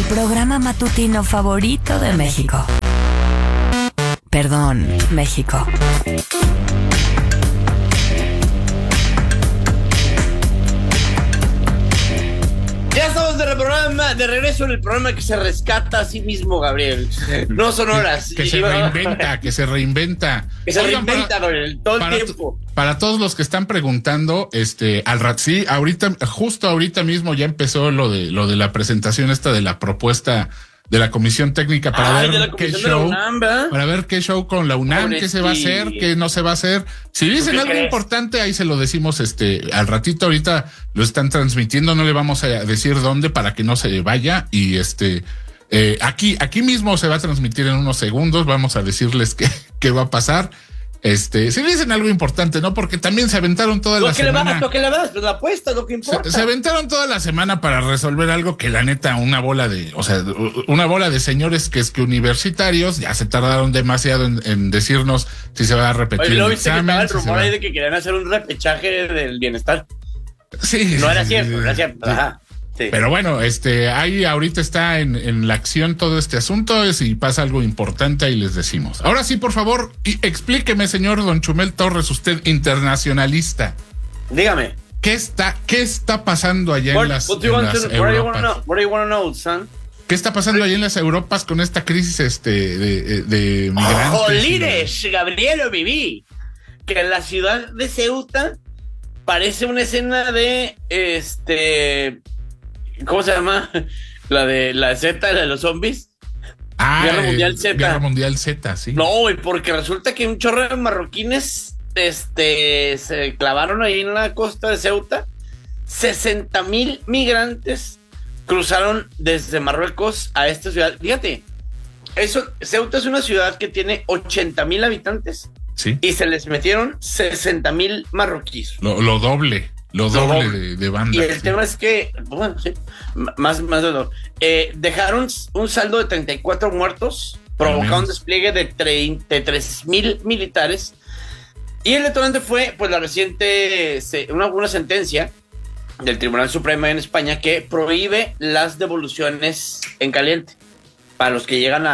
programa matutino favorito de México. Perdón, México. Ya estamos de regreso en el programa que se rescata a sí mismo, Gabriel. No son horas. Que se reinventa. Oigan, Gabriel, todo el tiempo. Para todos los que están preguntando, sí, justo ahorita mismo ya empezó lo de la presentación esta de la propuesta de la Comisión Técnica para ver qué show, para ver qué show con la UNAM, qué se va a hacer, qué no se va a hacer. Si dicen algo importante, ahí se lo decimos al ratito. Ahorita lo están transmitiendo, no le vamos a decir dónde para que no se vaya. Y aquí mismo se va a transmitir en unos segundos. Vamos a decirles qué va a pasar. Si dicen algo importante, ¿no? Porque también se aventaron toda la semana. Lo que le vas, pues la apuesta, lo que importa. Se aventaron toda la semana para resolver algo que la neta, una bola de señores que universitarios ya se tardaron demasiado en decirnos si se va a repetir el examen. Estaba el rumor ahí de que querían hacer un repechaje del bienestar. Sí. No era cierto, era cierto. Sí. Ajá. Sí. Pero bueno, ahí ahorita está en la acción todo este asunto. Si pasa algo importante, ahí les decimos. Ahora sí, por favor, explíqueme, señor Don Chumel Torres, usted internacionalista. Dígame. ¿Qué está pasando allá en las Europas? What do you want to know, son? ¿Qué está pasando allá en las Europas con esta crisis de migrantes? ¡Jolines, Gabriel, lo viví! Que en la ciudad de Ceuta parece una escena de ¿cómo se llama? La de Z, la de los zombies. Guerra Mundial Z. Guerra Mundial Z, sí. No, güey, porque resulta que un chorro de marroquines se clavaron ahí en la costa de Ceuta. 60,000 migrantes cruzaron desde Marruecos a esta ciudad. Fíjate, Ceuta es una ciudad que tiene 80,000 habitantes. Sí. Y se les metieron 60,000 marroquíes. Lo doble. Lo doble de banda. Y el tema es que, bueno, sí, más de dos. Dejaron un saldo de 34 muertos, provocaron un despliegue de 3,000 militares. Y el detonante fue, pues, la reciente, una sentencia del Tribunal Supremo en España que prohíbe las devoluciones en caliente. Para los que llegan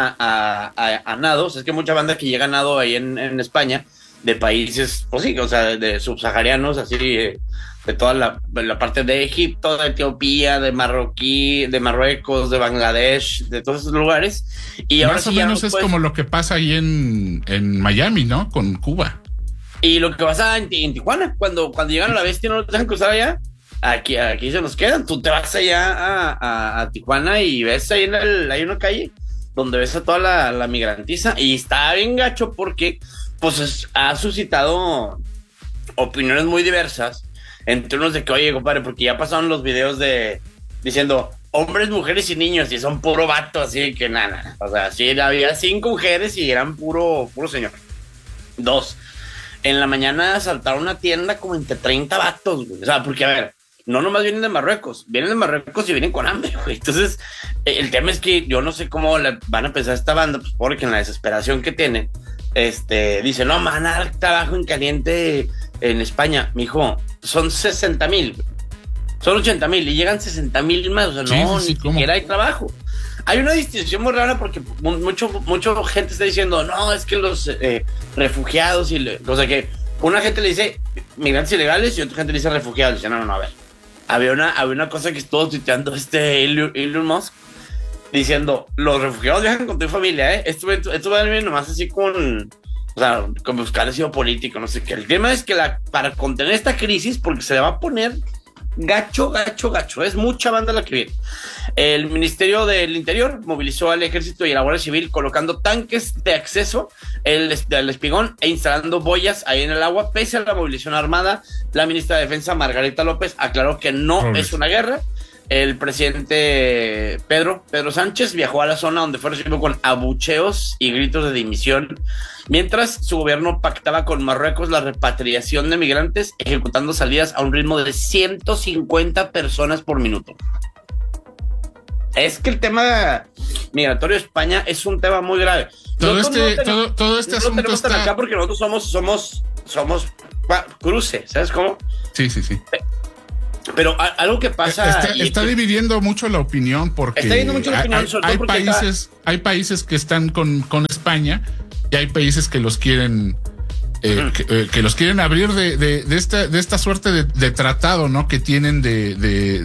a nados, es que mucha banda que llega a nado ahí en España, de países, pues sí, o sea, de subsaharianos, así, de toda la parte de Egipto, de Etiopía, de Marruecos, de Bangladesh, de todos esos lugares. Y ahora más o menos es como lo que pasa ahí en Miami, ¿no? Con Cuba. Y lo que pasa en Tijuana, cuando llegan a la bestia y no los dejan cruzar allá, aquí se nos quedan. Tú te vas allá a Tijuana y ves ahí hay una calle donde ves a toda la migrantiza y está bien gacho porque pues ha suscitado opiniones muy diversas entre unos de que, oye, compadre, porque ya pasaron los videos diciendo hombres, mujeres y niños y son puro vato, así que nada. O sea, sí, había 5 mujeres y eran puro señor. 2. En la mañana asaltaron una tienda como entre 30 vatos, güey. O sea, porque, a ver, no nomás vienen de Marruecos y vienen con hambre, güey. Entonces, el tema es que yo no sé cómo le van a pensar a esta banda, pues porque en la desesperación que tienen, dice, no, van a dar trabajo en caliente en España. Mijo, son 60,000, son 80,000 y llegan 60,000 más. O sea, no, ni siquiera hay trabajo. Hay una distinción muy rara porque mucho gente está diciendo, no, es que los refugiados o sea que una gente le dice migrantes ilegales y otra gente le dice refugiados. Dice, no, a ver. Había una cosa que estuvo tuiteando Elon Musk diciendo, los refugiados viajan con tu familia, Esto va a venir nomás así con buscar asilo político, no sé qué. El tema es que para contener esta crisis, porque se le va a poner gacho, es mucha banda la que viene. El Ministerio del Interior movilizó al Ejército y a la Guardia Civil colocando tanques de acceso al Espigón e instalando boyas ahí en el agua. Pese a la movilización armada, la ministra de Defensa, Margarita López, aclaró que no es una guerra. El presidente Pedro Sánchez viajó a la zona donde fue recibido con abucheos y gritos de dimisión, mientras su gobierno pactaba con Marruecos la repatriación de migrantes, ejecutando salidas a un ritmo de 150 personas por minuto. Es que el tema migratorio de España es un tema muy grave. Todo este asunto tenemos está acá porque nosotros somos cruce, ¿sabes cómo? Sí. Pero algo que pasa... Está dividiendo mucho la opinión porque está dividiendo mucho la opinión, hay países que están con España y hay países que los quieren... que los quieren abrir de esta suerte de tratado, ¿no? Que tienen de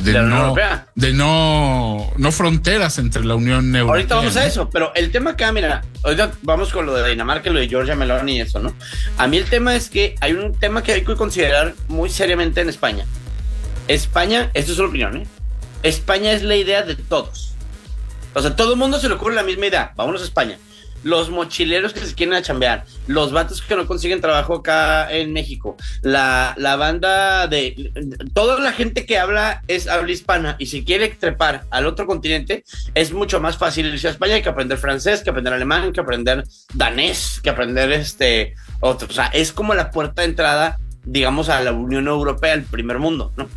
no fronteras entre la Unión Europea. Ahorita vamos ¿no? a eso, pero el tema acá, mira, ahorita vamos con lo de Dinamarca, lo de Giorgia Meloni y eso, ¿no? A mí el tema es que hay un tema que hay que considerar muy seriamente en España. España, esto es una opinión, ¿eh? España es la idea de todos. O sea, todo el mundo se le ocurre la misma idea. Vámonos a España. Los mochileros que se quieren a chambear, los vatos que no consiguen trabajo acá en México, la banda de toda la gente que habla hispana y si quiere trepar al otro continente, es mucho más fácil irse a España que aprender francés, que aprender alemán, que aprender danés, que aprender otro. O sea, es como la puerta de entrada, digamos, a la Unión Europea, el primer mundo, ¿no?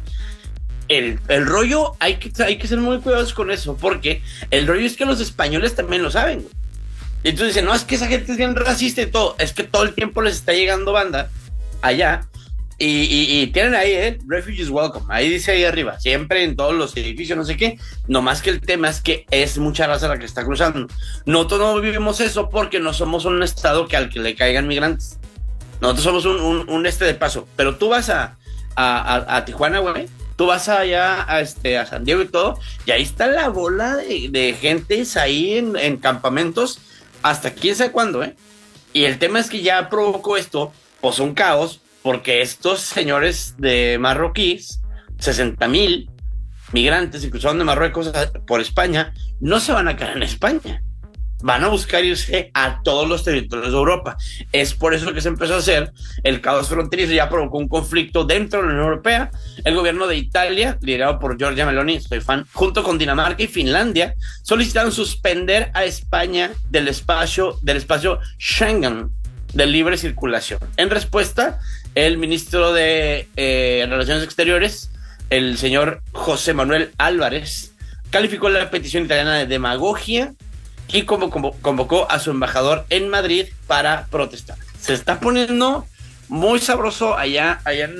El rollo, hay que ser muy cuidadosos con eso, porque el rollo es que los españoles también lo saben, güey. Y entonces dicen, no, es que esa gente es bien racista y todo. Es que todo el tiempo les está llegando banda allá. Y tienen ahí, Refugees Welcome. Ahí dice ahí arriba, siempre en todos los edificios, no sé qué. Nomás que el tema es que es mucha raza la que está cruzando. Nosotros no vivimos eso porque no somos un estado al que le caigan migrantes. Nosotros somos un de paso. Pero tú vas a Tijuana, güey. Tú vas allá a San Diego y todo. Y ahí está la bola de gentes ahí en campamentos. Hasta quién sabe cuándo, ¿eh? Y el tema es que ya provocó esto, pues un caos, porque estos señores de marroquíes, 60,000 migrantes, incluso de Marruecos por España, no se van a quedar en España. Van a buscar irse a todos los territorios de Europa. Es por eso que se empezó a hacer el caos fronterizo, ya provocó un conflicto dentro de la Unión Europea. El gobierno de Italia, liderado por Giorgia Meloni, soy fan, junto con Dinamarca y Finlandia, solicitaron suspender a España del espacio Schengen de libre circulación. En respuesta, el ministro de Relaciones Exteriores, el señor José Manuel Álvarez, calificó la petición italiana de demagogia y convocó a su embajador en Madrid para protestar. Se está poniendo muy sabroso allá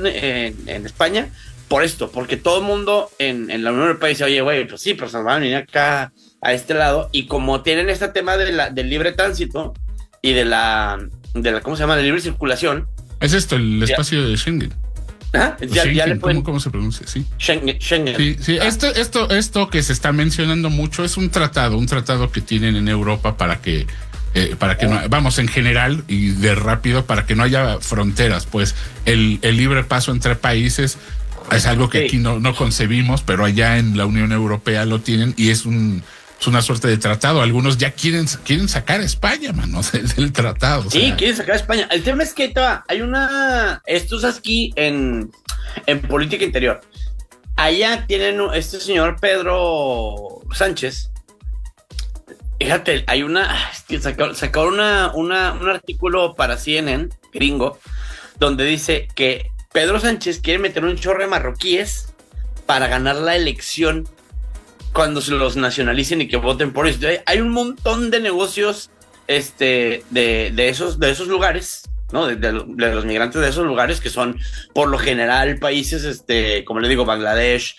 en España por esto, porque todo el mundo en la Unión Europea dice, oye, güey, pues sí, pero se van a venir acá a este lado, y como tienen este tema del libre tránsito y de la ¿cómo se llama? De libre circulación. Es esto, el espacio de Schengen. ¿Ah? Ya le pueden... ¿Cómo se pronuncia? Sí. Schengen. Sí. Esto que se está mencionando mucho es un tratado que tienen en Europa para que no, vamos, en general y de rápido, para que no haya fronteras. Pues el libre paso entre países es algo que aquí no concebimos, pero allá en la Unión Europea lo tienen y es una suerte de tratado. Algunos ya quieren sacar a España, mano, del tratado. Sí, quieren sacar a España. El tema es que hay esto es aquí en política interior. Allá tienen este señor Pedro Sánchez. Fíjate, hay sacaron un artículo para CNN, gringo, donde dice que Pedro Sánchez quiere meter un chorro de marroquíes para ganar la elección cuando se los nacionalicen y que voten por eso. Hay un montón de negocios de esos lugares, ¿no? De los migrantes de esos lugares, que son por lo general países, como le digo, Bangladesh,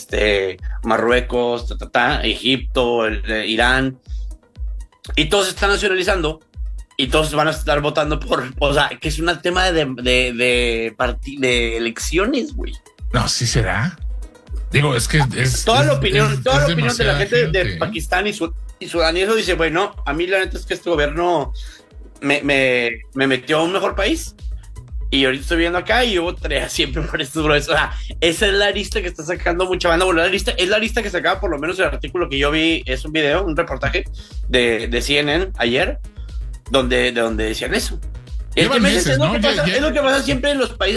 Marruecos, Egipto, Irán, y todos están nacionalizando y todos van a estar votando o sea, que es un tema de elecciones, güey. No, sí será. Digo, es que es toda la opinión de la gente de Pakistán y Sudán, y eso dice, bueno, a mí la neta es que este gobierno me metió a un mejor país, y ahorita estoy viendo acá y yo votaría siempre por estos brothers. O sea, esa es la lista que está sacando mucha banda. Bueno, es la lista que sacaba, por lo menos el artículo que yo vi, es un video, un reportaje de CNN ayer, donde decían eso. Llevan meses, ¿no? Es lo que pasa siempre en los países.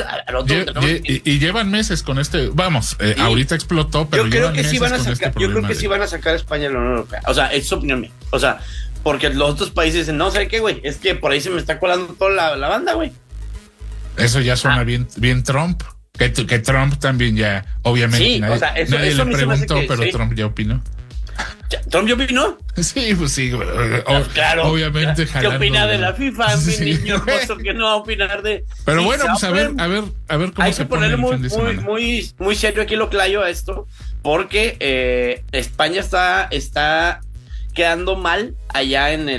Y llevan meses con vamos, ahorita explotó, pero yo creo que sí van a sacar, yo creo que sí van a sacar a España de la Unión Europea. O sea, es su opinión mía. O sea, porque los otros países dicen, no, ¿sabes qué, güey? Es que por ahí se me está colando toda la banda, güey. Eso ya suena bien Trump. Que Trump también ya, obviamente, sí, nadie le preguntó, pero sí. Trump ya opinó. ¿Trump ya opinó? Sí, pues sí. Claro. Obviamente. ¿Qué opina de la FIFA, mi niño hermoso? Que no va a opinar de... Pero bueno, pues a ver cómo hay se que ponerle pone muy serio aquí lo clayo a esto, porque España está quedando mal allá en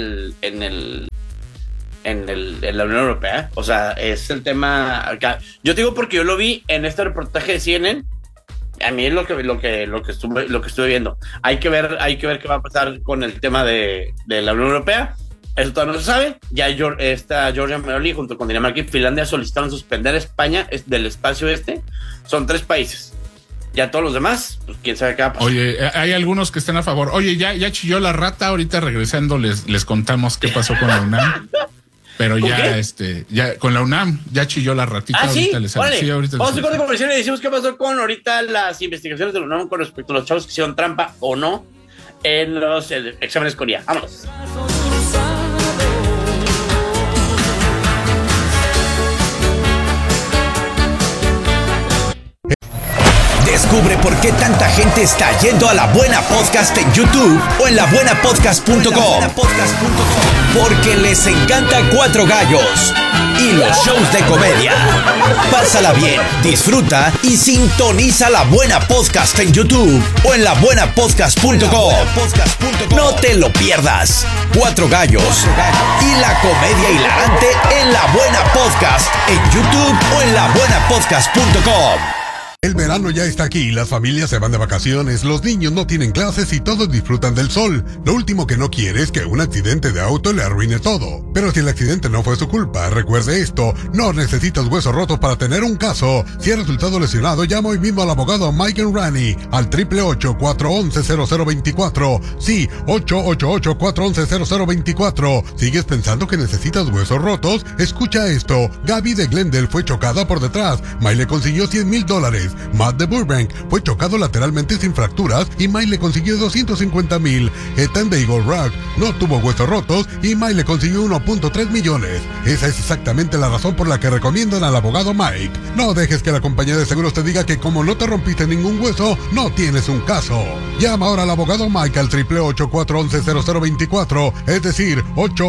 la Unión Europea. O sea, es el tema acá. Yo te digo porque yo lo vi en este reportaje de CNN. A mí es lo que estuve viendo. Hay que ver qué va a pasar con el tema de la Unión Europea. Eso todavía no se sabe. Ya Giorgia Meloni junto con Dinamarca y Finlandia solicitaron suspender a España del espacio este. Son 3 países. Ya todos los demás, pues quién sabe qué va a pasar. Oye, hay algunos que están a favor. Oye, ya chilló la rata. Ahorita regresando les contamos qué pasó con la UNAM. Pero ya con la UNAM ya chilló la ratita. Ahorita les ahorita vamos a corte comercial y decimos qué pasó con ahorita las investigaciones de la UNAM con respecto a los chavos que hicieron trampa o no en los exámenes con IA. Vámonos. Descubre por qué tanta gente está yendo a La Buena Podcast en YouTube o en labuenapodcast.com. Porque les encanta Cuatro Gallos y los shows de comedia. Pásala bien, disfruta y sintoniza La Buena Podcast en YouTube o en labuenapodcast.com. No te lo pierdas. Cuatro Gallos y la comedia hilarante en La Buena Podcast en YouTube o en labuenapodcast.com. El verano ya está aquí, las familias se van de vacaciones, los niños no tienen clases y todos disfrutan del sol. Lo último que no quiere es que un accidente de auto le arruine todo. Pero si el accidente no fue su culpa, recuerde esto, no necesitas huesos rotos para tener un caso. Si has resultado lesionado, llama hoy mismo al abogado Mike Enrani al 888-411-0024. Sí, 888-411-0024. ¿Sigues pensando que necesitas huesos rotos? Escucha esto, Gaby de Glendale fue chocada por detrás, Mike le consiguió $100,000. Matt de Burbank fue chocado lateralmente sin fracturas y Mike le consiguió $250,000. Ethan de Eagle Rock no tuvo huesos rotos y Mike le consiguió $1.3 millones. Esa es exactamente la razón por la que recomiendan al abogado Mike. No dejes que la compañía de seguros te diga que como no te rompiste ningún hueso, no tienes un caso. Llama ahora al abogado Mike al 888-411-0024, es decir,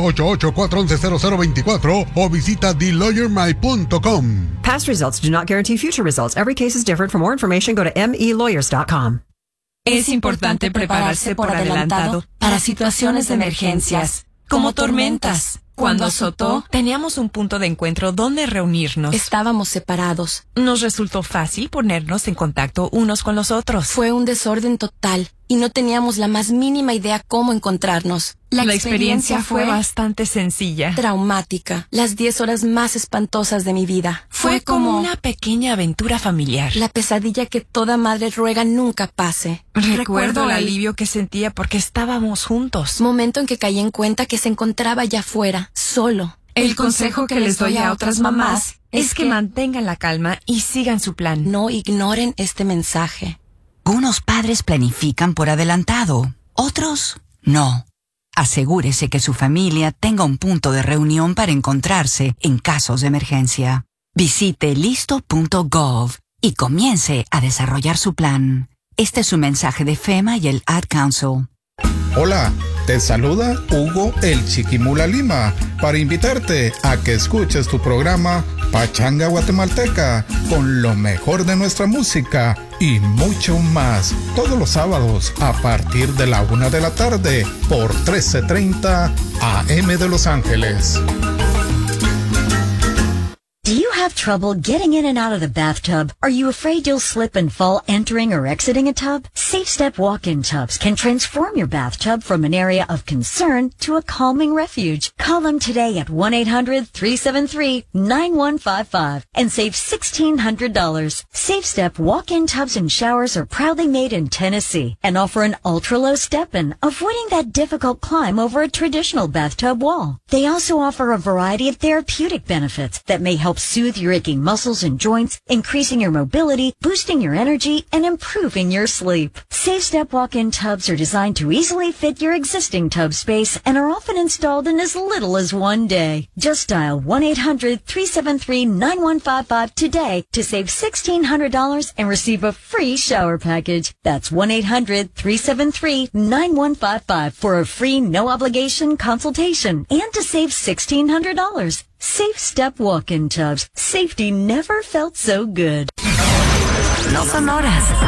888-411-0024 o visita TheLawyerMike.com. Past results do not guarantee future results. Every case is different. For more information, go to melawyers.com. Es importante prepararse por adelantado para situaciones de emergencias, como tormentas. Cuando azotó, teníamos un punto de encuentro donde reunirnos. Estábamos separados. Nos resultó fácil ponernos en contacto unos con los otros. Fue un desorden total y no teníamos la más mínima idea cómo encontrarnos. La experiencia fue bastante sencilla. Traumática. Las 10 horas más espantosas de mi vida. Fue como una pequeña aventura familiar. La pesadilla que toda madre ruega nunca pase. Recuerdo el alivio que sentía porque estábamos juntos. Momento en que caí en cuenta que se encontraba allá afuera, solo. El consejo que les doy a otras mamás es que mantengan la calma y sigan su plan. No ignoren este mensaje. Unos padres planifican por adelantado, otros no. Asegúrese que su familia tenga un punto de reunión para encontrarse en casos de emergencia. Visite listo.gov y comience a desarrollar su plan. Este es un mensaje de FEMA y el Ad Council. Hola, te saluda Hugo el Chiquimula Lima para invitarte a que escuches tu programa Pachanga Guatemalteca con lo mejor de nuestra música y mucho más todos los sábados a partir de la 1 de la tarde por 1330 AM de Los Ángeles. Do you have trouble getting in and out of the bathtub? Are you afraid you'll slip and fall entering or exiting a tub? SafeStep walk-in tubs can transform your bathtub from an area of concern to a calming refuge. Call them today at 1-800-373-9155 and save $1,600. SafeStep walk-in tubs and showers are proudly made in Tennessee and offer an ultra-low step-in, avoiding that difficult climb over a traditional bathtub wall. They also offer a variety of therapeutic benefits that may help soothe your aching muscles and joints, increasing your mobility, boosting your energy, and improving your sleep. SafeStep walk-in tubs are designed to easily fit your existing tub space and are often installed in as little as 1 day. Just dial 1-800-373-9155 today to save $1,600 and receive a free shower package. That's 1-800-373-9155 for a free no-obligation consultation and to save $1,600. SafeStep walk-in tubs. Safety never felt so good. No son horas,